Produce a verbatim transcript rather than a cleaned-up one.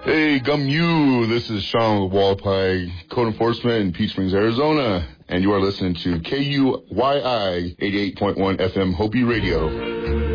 Hey, Gum You, this is Sean with Wallpie Code Enforcement in Peach Springs, Arizona, and you are listening to K U Y I eighty-eight point one F M Hopi Radio.